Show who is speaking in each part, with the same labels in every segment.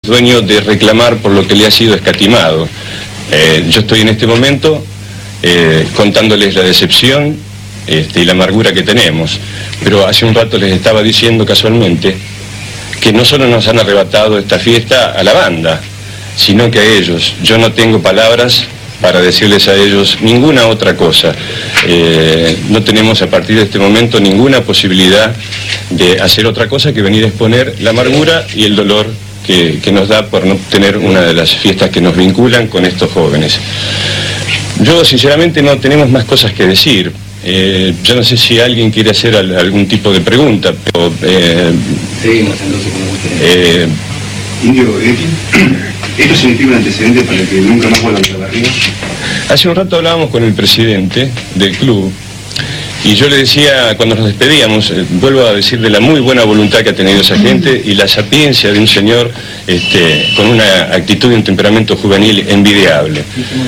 Speaker 1: dueño de reclamar por lo que le ha sido escatimado. Yo estoy en este momento contándoles la decepción y la amargura que tenemos, pero hace un rato les estaba diciendo casualmente que no solo nos han arrebatado esta fiesta a la banda, sino que a ellos. Yo no tengo palabras para decirles a ellos ninguna otra cosa. No tenemos a partir de este momento ninguna posibilidad de hacer otra cosa que venir a exponer la amargura y el dolor que nos da por no tener una de las fiestas que nos vinculan con estos jóvenes. Yo sinceramente no tenemos más cosas que decir. Yo no sé si alguien quiere hacer algún tipo de pregunta, pero...
Speaker 2: Seguimos entonces como usted. Indio, ¿esto significa un antecedente para que nunca más vuelvan a la barriga?
Speaker 1: Hace un rato hablábamos con el presidente del club y yo le decía, cuando nos despedíamos, vuelvo a decir de la muy buena voluntad que ha tenido esa gente y la sapiencia de un señor con una actitud y un temperamento juvenil envidiable.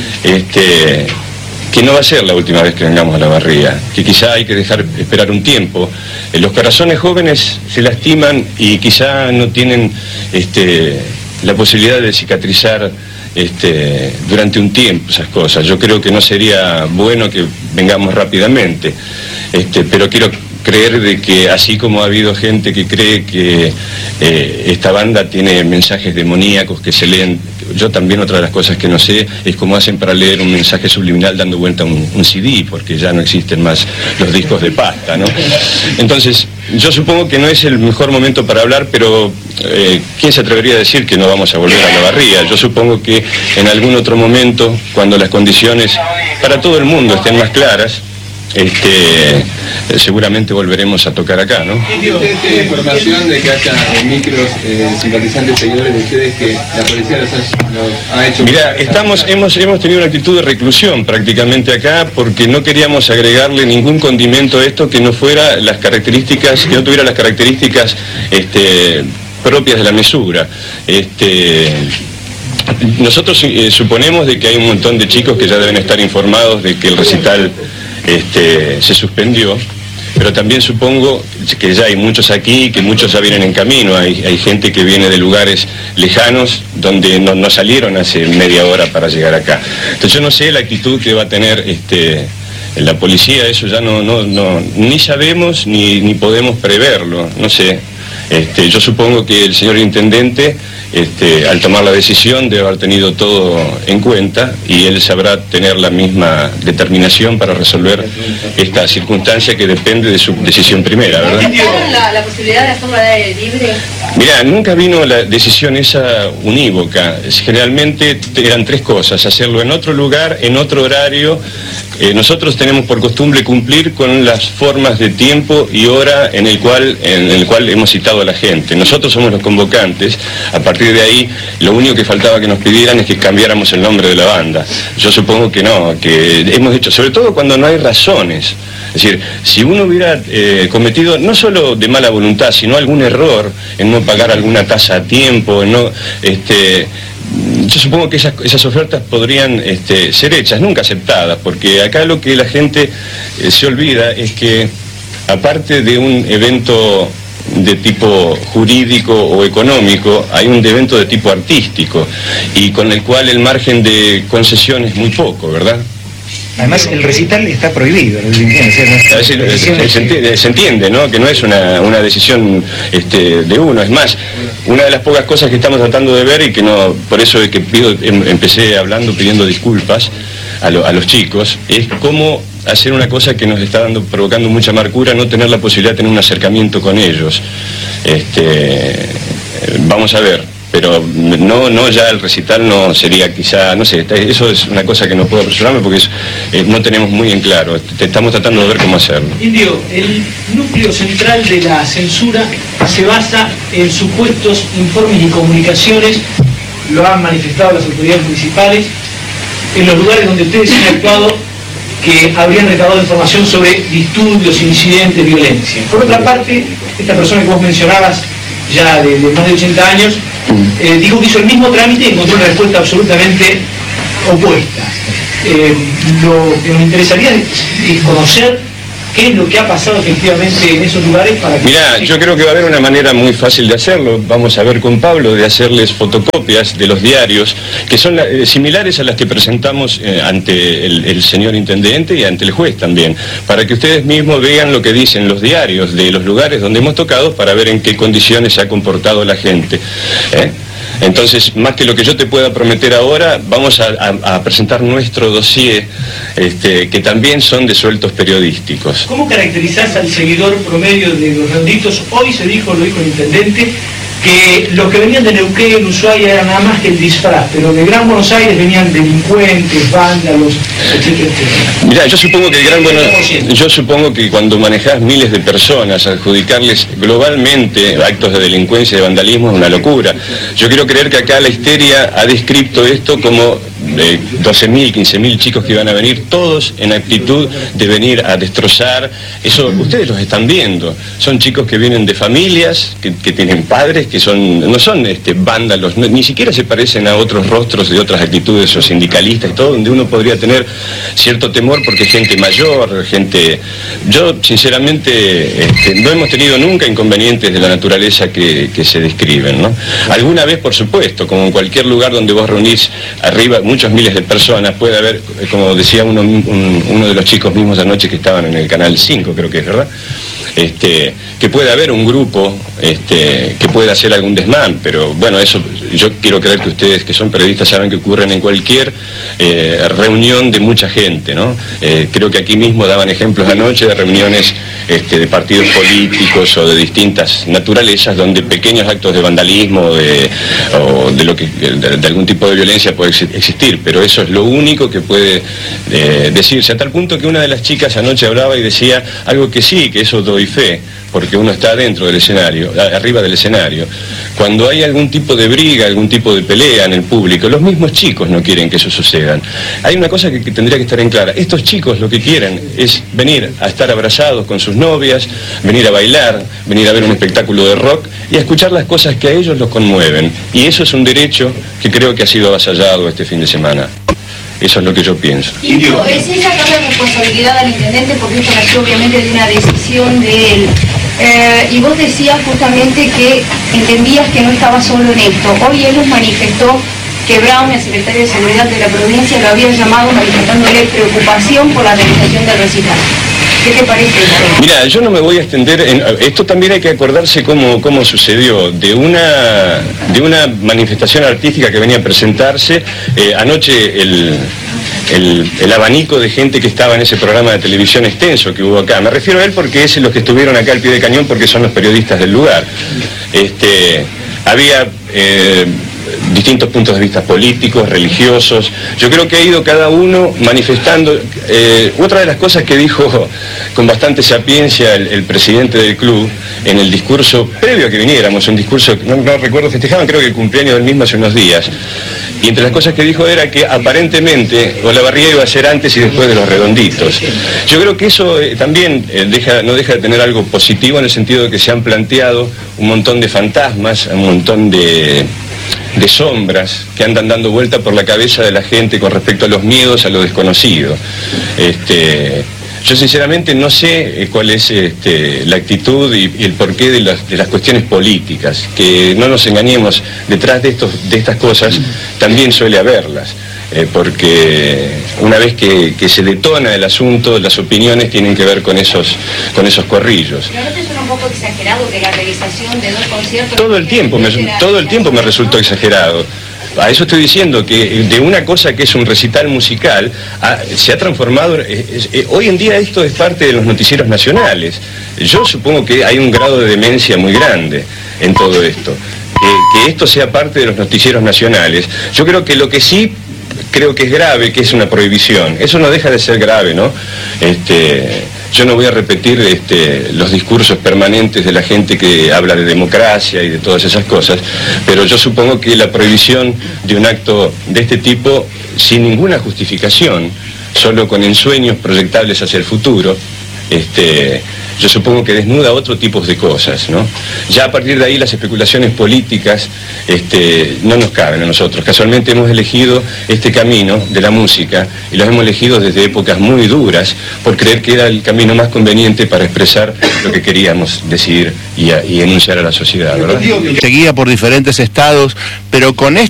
Speaker 1: Que no va a ser la última vez que vengamos a la barriga, que quizá hay que dejar esperar un tiempo. Los corazones jóvenes se lastiman y quizá no tienen la posibilidad de cicatrizar durante un tiempo esas cosas. Yo creo que no sería bueno que vengamos rápidamente, pero quiero creer de que así como ha habido gente que cree que esta banda tiene mensajes demoníacos que se leen, yo también otra de las cosas que no sé es cómo hacen para leer un mensaje subliminal dando vuelta un CD, porque ya no existen más los discos de pasta, ¿no? Entonces, yo supongo que no es el mejor momento para hablar, pero ¿quién se atrevería a decir que no vamos a volver a la barriga? Yo supongo que en algún otro momento, cuando las condiciones para todo el mundo estén más claras, seguramente volveremos a tocar acá, ¿no?
Speaker 3: ¿Tiene información de que haya micros simpatizantes seguidores de ustedes que la policía los ha hecho?
Speaker 1: Mirá, hemos tenido una actitud de reclusión prácticamente acá porque no queríamos agregarle ningún condimento a esto que no fuera las características, que no tuviera las características propias de la mesura. Nosotros suponemos de que hay un montón de chicos que ya deben estar informados de que el recital se suspendió, pero también supongo que ya hay muchos aquí, que muchos ya vienen en camino, hay gente que viene de lugares lejanos donde no salieron hace media hora para llegar acá. Entonces yo no sé la actitud que va a tener la policía, eso ya ni sabemos ni podemos preverlo, no sé. Yo supongo que el señor intendente, al tomar la decisión, debe haber tenido todo en cuenta y él sabrá tener la misma determinación para resolver esta circunstancia que depende de su decisión primera, ¿verdad?
Speaker 4: ¿Pensaron la posibilidad de hacerlo al aire libre?
Speaker 1: Mirá, nunca vino la decisión esa unívoca. Generalmente eran tres cosas: hacerlo en otro lugar, en otro horario. Nosotros tenemos por costumbre cumplir con las formas de tiempo y hora en el cual hemos citado a la gente. Nosotros somos los convocantes. A partir de ahí, lo único que faltaba que nos pidieran es que cambiáramos el nombre de la banda. Yo supongo que no, que hemos hecho, sobre todo cuando no hay razones. Es decir, si uno hubiera cometido, no solo de mala voluntad, sino algún error en no pagar alguna tasa a tiempo, en no... yo supongo que esas ofertas podrían ser hechas, nunca aceptadas, porque acá lo que la gente se olvida es que, aparte de un evento de tipo jurídico o económico, hay un evento de tipo artístico, y con el cual el margen de concesión es muy poco, ¿verdad?
Speaker 5: Además, el recital está prohibido.
Speaker 1: Se entiende, ¿no? Que no es una decisión de uno. Es más, una de las pocas cosas que estamos tratando de ver, y que no, por eso es que empecé hablando pidiendo disculpas a los chicos, es cómo hacer una cosa que nos está provocando mucha amargura, no tener la posibilidad de tener un acercamiento con ellos. Vamos a ver. Pero no ya el recital no sería quizá, no sé, eso es una cosa que no puedo apresurarme porque no tenemos muy en claro, estamos tratando de ver cómo hacerlo.
Speaker 6: Indio, el núcleo central de la censura se basa en supuestos informes y comunicaciones, lo han manifestado las autoridades municipales, en los lugares donde ustedes han actuado, que habrían recabado información sobre disturbios, incidentes, violencia. Por otra parte, esta persona que vos mencionabas, ya de más de 80 años, dijo que hizo el mismo trámite y encontró una respuesta absolutamente opuesta. Lo que nos interesaría es conocer qué es lo que ha pasado efectivamente en esos lugares para que...
Speaker 1: Mirá, yo creo que va a haber una manera muy fácil de hacerlo. Vamos a ver con Pablo de hacerles fotocopias de los diarios que son similares a las que presentamos ante el señor intendente y ante el juez también, para que ustedes mismos vean lo que dicen los diarios de los lugares donde hemos tocado para ver en qué condiciones se ha comportado la gente. Entonces, más que lo que yo te pueda prometer ahora, vamos a presentar nuestro dossier, que también son de sueltos periodísticos.
Speaker 6: ¿Cómo caracterizás al seguidor promedio de los Redonditos? Hoy lo dijo el intendente, que los que venían de Neuquén, Ushuaia, era nada más que el disfraz, pero de Gran Buenos Aires venían delincuentes, vándalos, etcétera, etcétera.
Speaker 1: Mirá, yo supongo que cuando manejás miles de personas, adjudicarles globalmente actos de delincuencia y de vandalismo es una locura. Yo quiero creer que acá la histeria ha descrito esto como 12.000, 15.000 chicos que iban a venir, todos en actitud de venir a destrozar. Eso ustedes los están viendo. Son chicos que vienen de familias, que tienen padres, que no son vándalos, ni siquiera se parecen a otros rostros de otras actitudes o sindicalistas y todo, donde uno podría tener cierto temor porque gente mayor, Yo, sinceramente, no hemos tenido nunca inconvenientes de la naturaleza que se describen, ¿no? Alguna vez, por supuesto, como en cualquier lugar donde vos reunís arriba muchos miles de personas, puede haber, como decía uno de los chicos mismos anoche que estaban en el Canal 5, creo que es, ¿verdad? Que puede haber un grupo que pueda hacer algún desmán, pero bueno, eso yo quiero creer que ustedes que son periodistas saben que ocurren en cualquier reunión de mucha gente, ¿no? Creo que aquí mismo daban ejemplos anoche de reuniones de partidos políticos o de distintas naturalezas donde pequeños actos de vandalismo o de algún tipo de violencia puede existir, pero eso es lo único que puede decirse, a tal punto que una de las chicas anoche hablaba y decía algo que sí, que eso doy fe, porque uno está dentro del escenario, arriba del escenario. Cuando hay algún tipo de briga, algún tipo de pelea en el público, los mismos chicos no quieren que eso suceda. Hay una cosa que tendría que estar en clara. Estos chicos lo que quieren es venir a estar abrazados con sus novias, venir a bailar, venir a ver un espectáculo de rock y a escuchar las cosas que a ellos los conmueven. Y eso es un derecho que creo que ha sido avasallado este fin de semana. Eso es lo que yo pienso.
Speaker 4: ¿Es esa carga de responsabilidad al intendente? Porque esto nació obviamente de una decisión de él. Y vos decías justamente que entendías que no estaba solo en esto. Hoy él nos manifestó que Brown, el secretario de Seguridad de la provincia, lo había llamado manifestándole preocupación por la realización del recital. ¿Qué te parece?
Speaker 1: Mira, yo no me voy a extender en esto. También hay que acordarse cómo sucedió de una manifestación artística que venía a presentarse anoche. El abanico de gente que estaba en ese programa de televisión extenso que hubo acá. Me refiero a él porque es los que estuvieron acá al pie de cañón, porque son los periodistas del lugar. Había distintos puntos de vista políticos, religiosos. Yo creo que ha ido cada uno manifestando. Otra de las cosas que dijo con bastante sapiencia el presidente del club en el discurso previo a que viniéramos, un discurso, no recuerdo, festejaban creo que el cumpleaños del mismo hace unos días, y entre las cosas que dijo era que aparentemente Olavarría iba a ser antes y después de los Redonditos. Yo creo que eso también no deja de tener algo positivo, en el sentido de que se han planteado un montón de fantasmas, un montón de sombras que andan dando vuelta por la cabeza de la gente con respecto a los miedos, a lo desconocido. Yo sinceramente no sé cuál es la actitud y el porqué de las cuestiones políticas, que no nos engañemos, detrás de estas cosas también suele haberlas. Porque una vez que se detona el asunto, las opiniones tienen que ver con esos corrillos.
Speaker 4: ¿Pero no te suena un poco exagerado que la realización de 2 conciertos...
Speaker 1: Todo el tiempo me resultó exagerado. A eso estoy diciendo, que de una cosa que es un recital musical se ha transformado. Hoy en día esto es parte de los noticieros nacionales. Yo supongo que hay un grado de demencia muy grande en todo esto. Que esto sea parte de los noticieros nacionales. Yo creo que lo que sí creo que es grave, que es una prohibición. Eso no deja de ser grave, ¿no? Yo no voy a repetir los discursos permanentes de la gente que habla de democracia y de todas esas cosas, pero yo supongo que la prohibición de un acto de este tipo, sin ninguna justificación, solo con ensueños proyectables hacia el futuro, yo supongo que desnuda otro tipo de cosas, ¿no? Ya a partir de ahí las especulaciones políticas no nos caben a nosotros. Casualmente hemos elegido este camino de la música y lo hemos elegido desde épocas muy duras por creer que era el camino más conveniente para expresar lo que queríamos decir y enunciar a la sociedad, ¿verdad?
Speaker 7: Seguía por diferentes estados, pero con